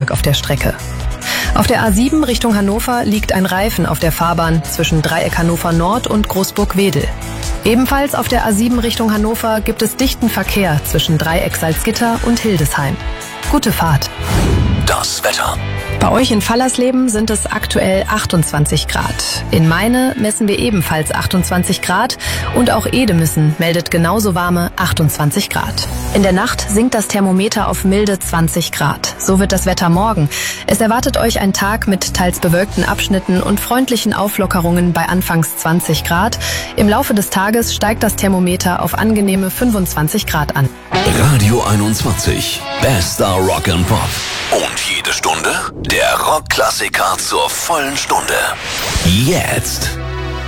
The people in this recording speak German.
Fahrzeug auf der Strecke. Auf der A7 Richtung Hannover liegt ein Reifen auf der Fahrbahn zwischen Dreieck Hannover Nord und Großburg-Wedel. Ebenfalls auf der A7 Richtung Hannover gibt es dichten Verkehr zwischen Dreieck Salzgitter und Hildesheim. Gute Fahrt. Das Wetter. Bei euch in Fallersleben sind es aktuell 28 Grad. In Meine messen wir ebenfalls 28 Grad und auch Edemissen meldet genauso warme 28 Grad. In der Nacht sinkt das Thermometer auf milde 20 Grad. So wird das Wetter morgen. Es erwartet euch ein Tag mit teils bewölkten Abschnitten und freundlichen Auflockerungen bei anfangs 20 Grad. Im Laufe des Tages steigt das Thermometer auf angenehme 25 Grad an. Radio 21. Bester Rock and Pop. Und jede Stunde der Rockklassiker zur vollen Stunde. Jetzt.